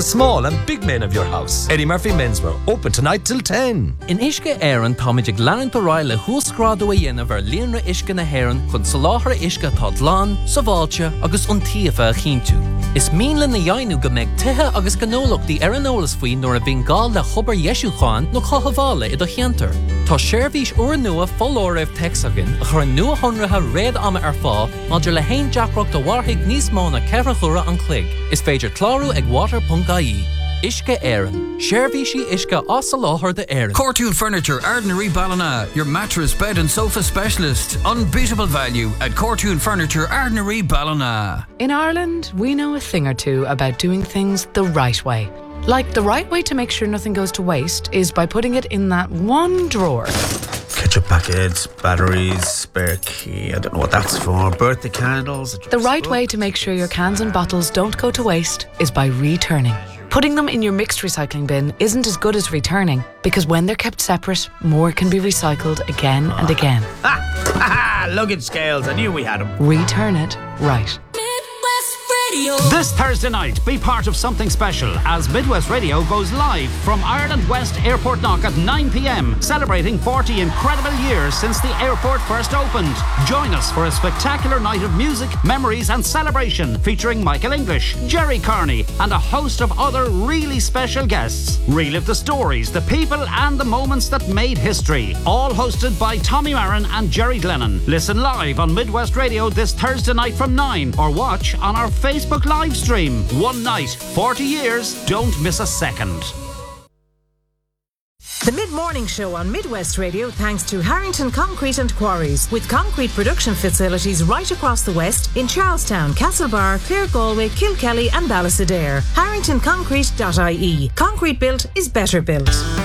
the small and big men of your house. Eddie Murphy Menswear, open tonight till 10. In Ishka Éireann táidig lean Baráile thuascráda a dhéanamh ar líonra Ishka na Héireann chun soláthar Ishka tá dlán, saváilte agus untíofa a chinntiú. Is míle na dhéanú go méid tithe agus gnólachtaí ar an eolas faoin nuair a bhíon gáil le chobar Yesúcháin nó chahabhála i do cheantar. Tá séirbhís uair nua follóibh texagan a chur an nua honratha réad ama ar fá maidir le hain deacracht do warthaigh níos mó na ceithre chura an chloig. Is féidir clárú ag water.ie. Ishka Éireann. Séirbhísí Ishka as a láthar de Éireann. Cortune Furniture, Ardnary Ballina, your mattress, bed and sofa specialist. Unbeatable value at Cortune Furniture, Ardnary Ballina. In Ireland, we know a thing or two about doing things the right way. Like the right way to make sure nothing goes to waste is by putting it in that one drawer. Ketchup packets, batteries, spare key, I don't know what that's for, birthday candles. The right way to make sure your cans and bottles don't go to waste is by returning. Putting them in your mixed recycling bin isn't as good as returning, because when they're kept separate, more can be recycled again and again. Luggage scales, I knew we had them. Return it right. This Thursday night, be part of something special as Midwest Radio goes live from Ireland West Airport Knock at 9 p.m, celebrating 40 incredible years since the airport first opened. Join us for a spectacular night of music, memories and celebration featuring Michael English, Jerry Carney and a host of other really special guests. Relive the stories, the people and the moments that made history. All hosted by Tommy Marin and Jerry Glennon. Listen live on Midwest Radio this Thursday night from 9 or watch on our Facebook live stream. One night, 40 years, don't miss a second. The Mid-Morning Show on Midwest Radio thanks to Harrington Concrete and Quarries, with concrete production facilities right across the West in Charlestown, Castlebar, Clare Galway, Kilkelly and Ballysadare. HarringtonConcrete.ie. Concrete built is better built.